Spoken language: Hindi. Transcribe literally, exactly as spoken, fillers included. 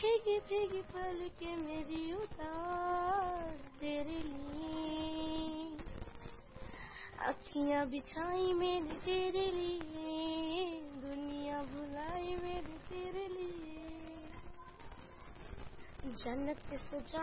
भीगी भीगी पलकें मेरी उतार तेरे लिए, अखियां बिछाई मैंने तेरे लिए, दुनिया भुलाई मैंने तेरे लिए, जन्नत से सजा